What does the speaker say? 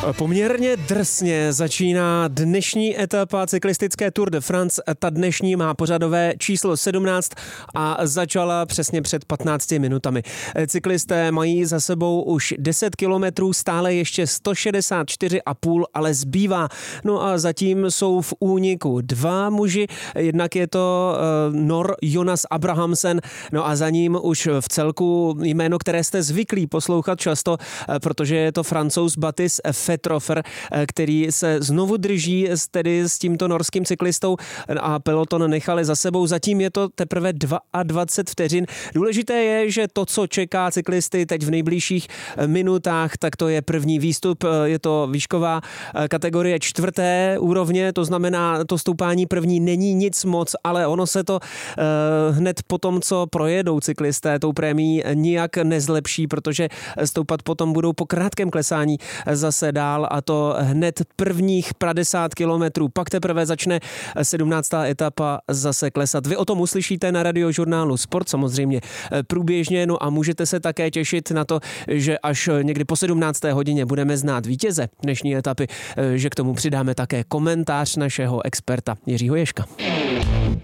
Poměrně drsně začíná dnešní etapa cyklistické Tour de France. Ta dnešní má pořadové číslo 17 a začala přesně před 15 minutami. Cyklisté mají za sebou už 10 kilometrů, stále ještě 164,5, ale zbývá. No a zatím jsou v úniku dva muži, jednak je to Nor Jonas Abrahamsen, no a za ním už v celku jméno, které jste zvyklí poslouchat často, protože je to Francouz Baptiste Pfeiffer, který se znovu drží tedy s tímto norským cyklistou a peloton nechali za sebou. Zatím je to teprve 22 vteřin. Důležité je, že to, co čeká cyklisty teď v nejbližších minutách, tak to je první výstup. Je to výšková kategorie 4. úrovně, to znamená, to stoupání první není nic moc, ale ono se to hned po tom, co projedou cyklisté tou prémií, nijak nezlepší, protože stoupat potom budou po krátkém klesání zase dál, a to hned prvních 50 kilometrů. Pak teprve začne 17. etapa zase klesat. Vy o tom uslyšíte na radiožurnálu Sport samozřejmě průběžně, no a můžete se také těšit na to, že až někdy po 17. hodině budeme znát vítěze dnešní etapy, že k tomu přidáme také komentář našeho experta Jiřího Ježka.